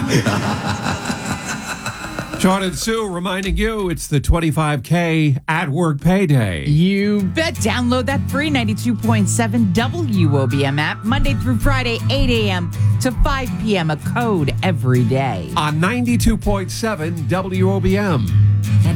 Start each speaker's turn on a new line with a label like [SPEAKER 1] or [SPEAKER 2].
[SPEAKER 1] Sean and Sue reminding you it's the 25K at work payday.
[SPEAKER 2] You bet. Download that free 92.7 WOBM app Monday through Friday, 8 a.m. to 5 p.m. A code every day.
[SPEAKER 1] On 92.7 WOBM.